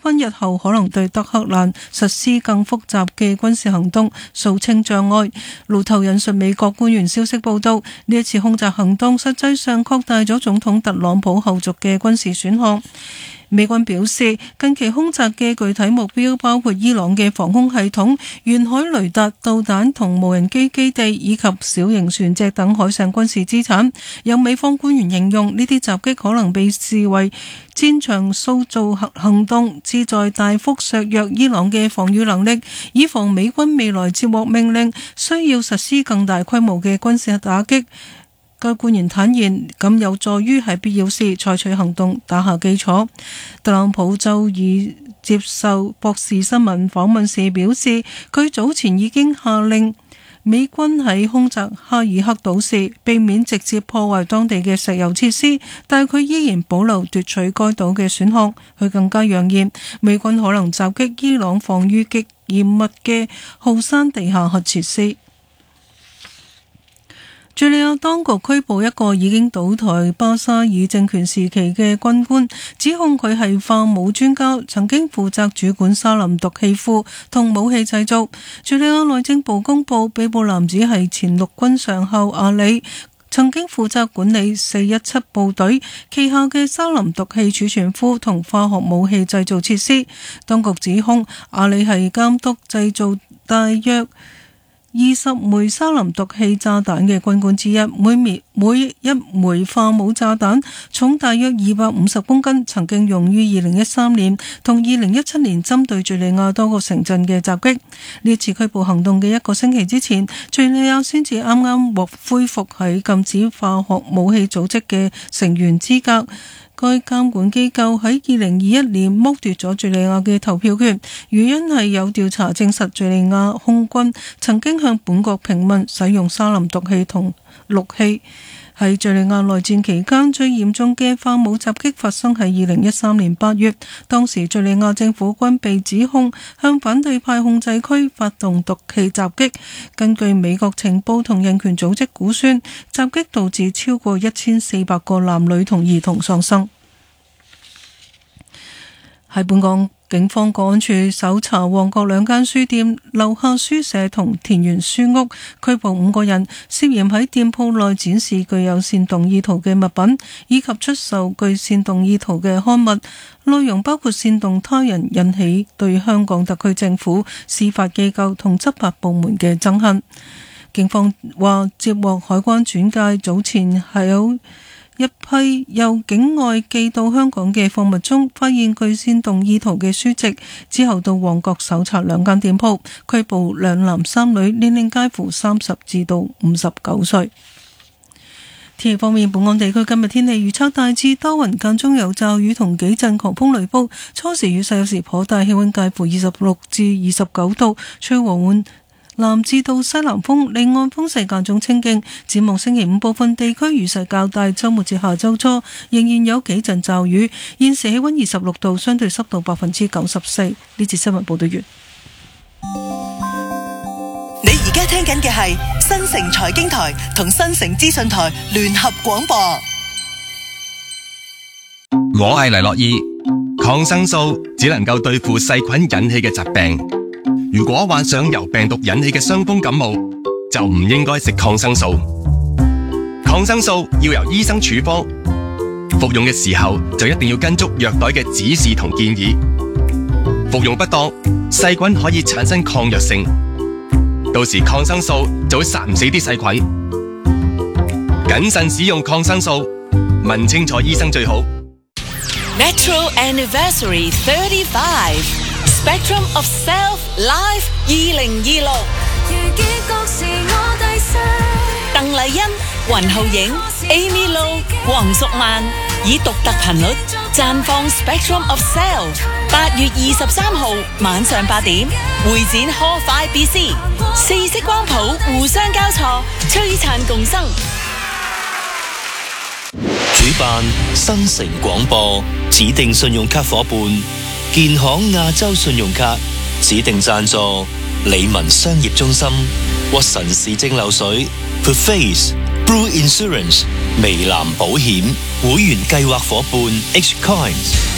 軍日後可能對德黑蘭實施更複雜嘅軍事行動掃清障礙。路透引述美國官員消息報道，呢一次空襲行動實際上擴大咗總統特朗普後續嘅軍事選項。美軍表示，近期空襲嘅具體目標包括伊朗嘅防空系統、沿海雷達、導彈同無人機基地以及小型船隻等海上軍事資產。有美方官員形容呢啲襲擊可能被視為戰場塑造行動，旨在大幅削弱伊朗嘅防禦能力，以防美軍未來接獲命令需要實施更大規模嘅軍事打擊。該官員坦言，咁有助於喺必要時採取行動打下基礎。特朗普周二接受博士新聞訪問時表示，佢早前已經下令美軍喺空襲哈爾克島時避免直接破壞當地嘅石油設施，但佢依然保留奪取該島嘅選項。佢更加揚言，美軍可能襲擊伊朗防禦極嚴密嘅浩山地下核設施。敘利亞當局拘捕一個已經倒台巴沙爾政權時期嘅軍官，指控佢係化武專家，曾經負責主管沙林毒氣庫同武器製造。敘利亞內政部公布，被捕男子係前陸軍上校阿里，曾經負責管理417部隊旗下嘅沙林毒氣儲存庫同化學武器製造設施。當局指控阿里係監督製造大約20枚沙林毒氣炸彈嘅軍官之一，每一枚化武炸彈重大約250公斤，曾經用於2013年同2017年針對敘利亞多個城鎮嘅襲擊。呢次拘捕行動嘅一個星期之前，敘利亞先至啱啱獲恢復喺禁止化學武器組織嘅成員資格。該監管機構喺2021年剝奪咗敘利亞嘅投票權，原因係有調查證實敘利亞空軍曾經向本國平民使用沙林毒氣同氯氣。喺敘利亞內戰期間，最嚴重嘅化武襲擊發生喺2013年8月，當時敘利亞政府軍被指控向反對派控制區發動毒氣襲擊。根據美國情報同人權組織估算，襲擊導致超過1400個男女同兒童喪生。喺本港，警方國安處搜查旺角2間書店、樓下書社同田園書屋，拘捕5個人，涉嫌喺店鋪內展示具有煽動意圖嘅物品，以及出售具煽動意圖嘅刊物，內容包括煽動他人引起對香港特區政府、司法機構同執法部門嘅憎恨。警方話接獲海關轉介，早前係有一批由境外寄到香港嘅貨物中發現具煽動意圖嘅書籍，之後到旺角搜查2間店鋪，拘捕2男3女，年齡介乎30至到59歲。天氣方面，本港地區今日天氣預測大致多雲，間中有驟雨同幾陣狂風雷暴，初時雨勢有時頗大，氣溫介乎26至29度，吹和緩南至到西南風，離岸風勢間中清勁。展望星期5部分地區雨勢較大，周末至下周初仍然有幾陣驟雨。現時氣溫26度，相對濕度94%。呢節新聞報道完。 你而家聽緊嘅係新城財經台同新城資訊台聯合廣播。 我係黎樂意，抗生素只能夠對付細菌引起嘅疾病。如果患上由病毒引起嘅傷風感冒，就唔應該食抗生素。抗生素要由醫生處方，服用嘅時候就一定要跟足藥袋嘅指示同建議。服用不當，細菌可以產生抗藥性，到時抗生素就會殺唔死啲細菌。謹慎使用抗生素，問清楚醫生最好。 Natural Anniversary 35。Spectrum of Self Live 2026，鄧麗欣、雲浩影、Amy Lo、黃淑曼以獨特頻率綻放 Spectrum of Self。8月23號晚上8點，會展 Hall 5 BC， 四色光譜互相交錯，璀璨共生。 主辦新城廣播，指定信用卡夥伴建行亞洲信用卡，指定贊助理文商業中心、屈臣氏蒸餾水、Put Face、Blue Insurance、微藍保險，會員計劃夥伴 H Coins。